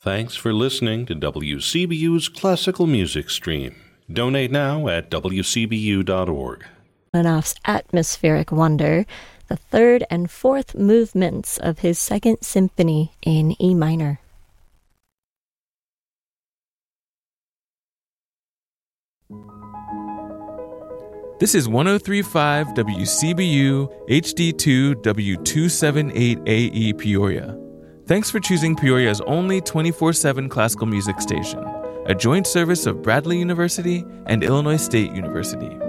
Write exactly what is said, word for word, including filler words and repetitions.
Thanks for listening to W C B U's Classical Music Stream. Donate now at w c b u dot org. Rachmaninoff's Atmospheric Wonder, the third and fourth movements of his Second Symphony in E minor. This is one oh three point five W C B U H D two W two seventy-eight A E Peoria. Thanks for choosing Peoria's only twenty-four seven classical music station, a joint service of Bradley University and Illinois State University.